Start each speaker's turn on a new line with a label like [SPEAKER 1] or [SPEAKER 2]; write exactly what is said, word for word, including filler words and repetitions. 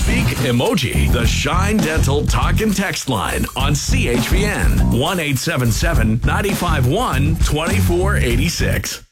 [SPEAKER 1] Speak emoji. The Shine Dental Talk and Text line on C H V N one eight seven seven, nine five one, two four eight six.